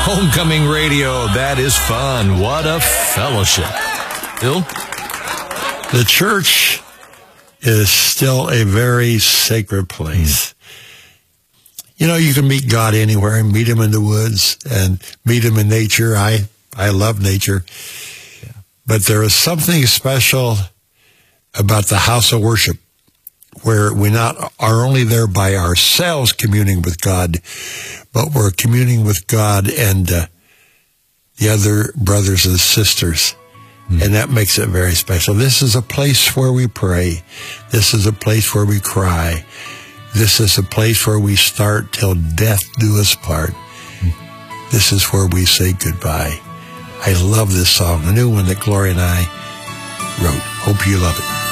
Homecoming Radio, that is fun. What a fellowship. Bill? The church is still a very sacred place. You know, you can meet God anywhere and meet him in the woods and meet him in nature. I love nature. Yeah. But there is something special about the house of worship where we not are only there by ourselves communing with God, but we're communing with God and the other brothers and sisters. And that makes it very special. This is a place where we pray. This is a place where we cry. This is a place where we start till death do us part. This is where we say goodbye. I love this song, the new one that Gloria and I wrote. Hope you love it.